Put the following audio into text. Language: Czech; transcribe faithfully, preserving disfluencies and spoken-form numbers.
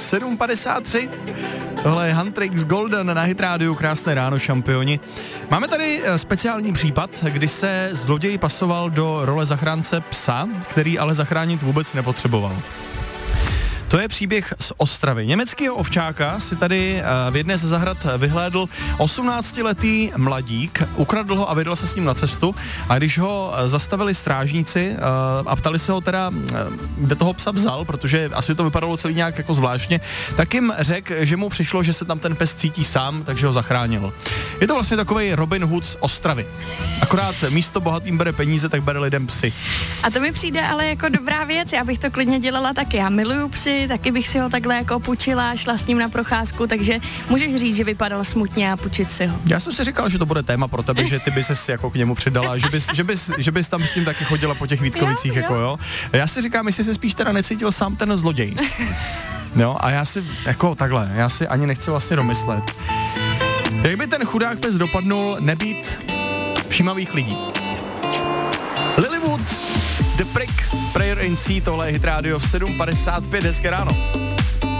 sedm padesát tři. Tohle je Huntrix Golden na Hit Radio, krásné ráno, šampioni. Máme tady speciální případ, kdy se zloděj pasoval do role zachránce psa, který ale zachránit vůbec nepotřeboval. To je příběh z Ostravy. Německého ovčáka si tady v jedné ze zahrad vyhlédl osmnáctiletý mladík, ukradl ho a vydal se s ním na cestu a když ho zastavili strážníci a ptali se ho teda, kde toho psa vzal, protože asi to vypadalo celý nějak jako zvláštně, tak jim řekl, že mu přišlo, že se tam ten pes cítí sám, takže ho zachránil. Je to vlastně takovej Robin Hood z Ostravy. Akorát místo bohatým bere peníze, tak bere lidem psy. A to mi přijde ale jako dobrá věc, já bych to klidně dělala taky. Já miluju psy, taky bych si ho takhle jako půjčila, šla s ním na procházku, takže můžeš říct, že vypadal smutně a půjčit si ho. Já jsem si říkal, že to bude téma pro tebe, že ty bys se jako k němu přidala, že bys, že bys, že bys tam s ním taky chodila po těch Vítkovicích, jo, jako jo. jo. Já si říkám, jestli se spíš teda necítil sám ten zloděj. No a já si, jako takhle, já si ani nechci vlastně domyslet. Jak by ten chudák pes dopadnul nebýt všímavých lidí? Lilywood, The Prick, Prayer in Sea, tohle je Hit Radio v sedm padesát pět, hezké ráno.